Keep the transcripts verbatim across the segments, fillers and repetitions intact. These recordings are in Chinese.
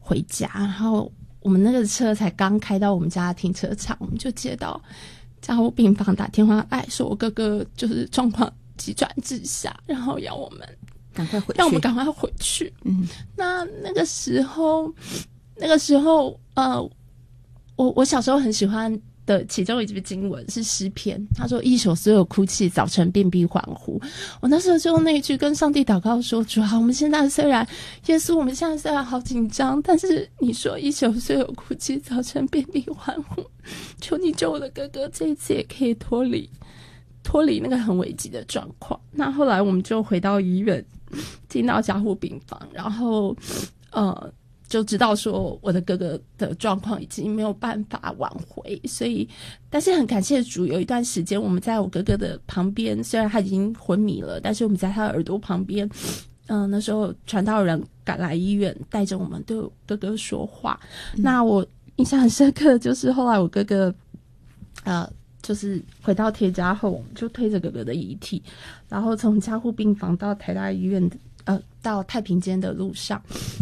回家，然后我们那个车才刚开到我们家的停车场，我们就接到加护病房打电话来说我哥哥就是状况急转直下，然后要我们赶快回去， 让我们赶快回去。 嗯， 那那个时候，那个时候，呃，我我小时候很喜欢的其中一句经文是诗篇，他说：“一宿所有哭泣，早晨便必欢呼。”我那时候就用那一句跟上帝祷告说：“主啊，我们现在虽然耶稣，我们现在虽然好紧张，但是你说一宿所有哭泣，早晨便必欢呼。求你救我的哥哥，这一次也可以脱离脱离那个很危急的状况。”那后来我们就回到医院。进到加护病房，然后呃就知道说我的哥哥的状况已经没有办法挽回，所以但是很感谢主，有一段时间我们在我哥哥的旁边，虽然他已经昏迷了，但是我们在他的耳朵旁边，嗯、呃，那时候传道人赶来医院，带着我们对我哥哥说话。嗯、那我印象很深刻的就是后来我哥哥呃就是回到铁家后，我们就推着哥哥的遗体，然后从加护病房到台大医院的呃到太平间的路上，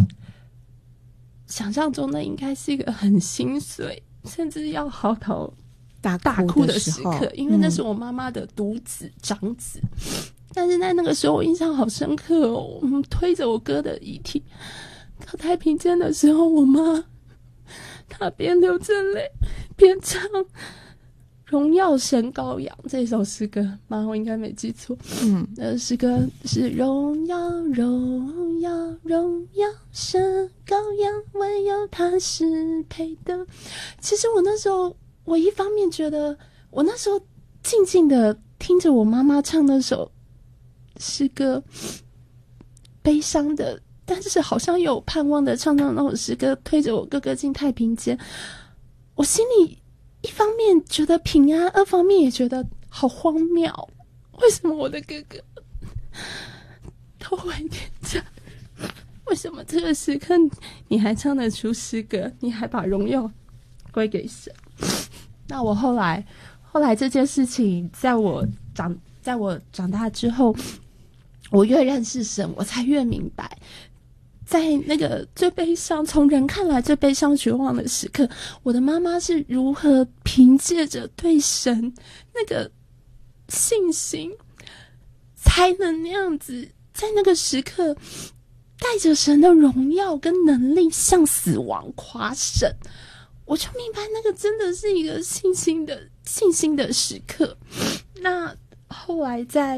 想象中的应该是一个很心碎，甚至要嚎啕大大哭的时刻， 嗯、 因为那是我妈妈的独子长子。但是在那个时候，我印象好深刻哦。我们推着我哥的遗体到太平间的时候，我妈她边流着泪边唱荣耀神羔羊这首诗歌，妈，我应该没记错。嗯，那诗歌是荣耀荣耀荣耀神羔羊，唯有他是配的。其实我那时候，我一方面觉得，我那时候静静的听着我妈妈唱那首诗歌，悲伤的，但是好像有盼望的唱唱那首诗歌，推着我哥哥进太平间，我心里一方面觉得平安，二方面也觉得好荒谬。为什么我的哥哥都回天家？为什么这个时刻你还唱得出诗歌？你还把荣耀归给神？那我后来，后来这件事情，在我长，在我长大之后，我越认识神，我才越明白。在那个最悲伤，从人看来最悲伤绝望的时刻，我的妈妈是如何凭借着对神那个信心，才能那样子在那个时刻带着神的荣耀跟能力向死亡夸胜。我就明白那个真的是一个信心的信心的时刻。那后来在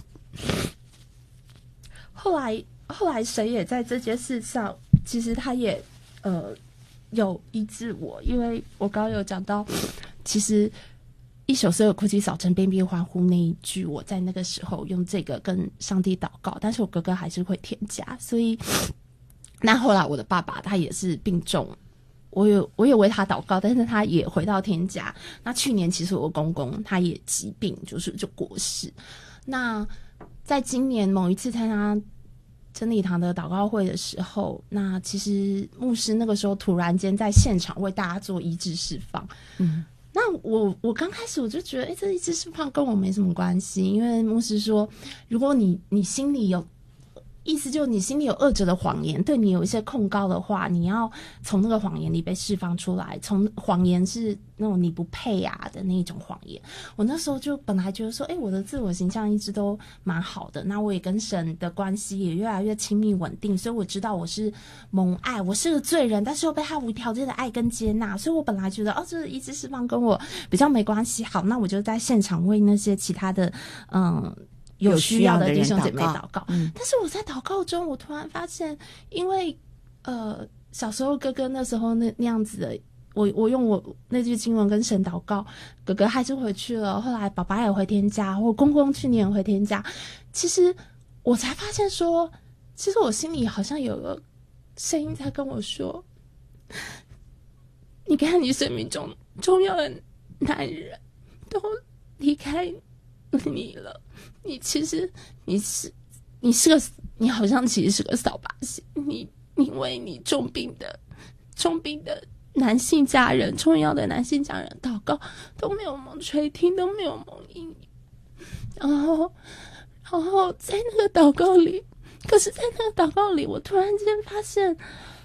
后来后来神也在这件事上，其实他也呃有医治我，因为我刚刚有讲到，其实一宿所有哭泣，早晨便必欢呼那一句，我在那个时候用这个跟上帝祷告，但是我哥哥还是会添加，所以那后来我的爸爸他也是病重，我有我有为他祷告，但是他也回到天家。那去年其实我公公他也疾病，就是就过世。那在今年某一次参加真理堂的祷告会的时候，那其实牧师那个时候突然间在现场为大家做医治释放。嗯，那我我刚开始我就觉得，哎，这医治释放跟我没什么关系，因为牧师说，如果你你心里有。意思就是你心里有恶者的谎言，对你有一些控告的话，你要从那个谎言里被释放出来。从谎言是那种你不配啊的那一种谎言。我那时候就本来觉得说，哎，我的自我形象一直都蛮好的，那我也跟神的关系也越来越亲密稳定，所以我知道我是蒙爱，我是个罪人，但是又被他无条件的爱跟接纳，所以我本来觉得哦，这个医治释放跟我比较没关系。好，那我就在现场为那些其他的嗯。有需要的弟兄姐妹祷告，嗯，但是我在祷告中，我突然发现，因为呃小时候哥哥那时候那那样子的，我我用我那句经文跟神祷告，哥哥还是回去了，后来爸爸也回天家，我公公去年也回天家，其实我才发现说，其实我心里好像有个声音在跟我说，你看你生命中重要的男人都离开你了，你其实你是你是个你好像其实是个扫把星，你因为你重病的重病的男性家人，重要的男性家人祷告都没有蒙垂听，都没有蒙应允，然后然后在那个祷告里，可是在那个祷告里，我突然间发现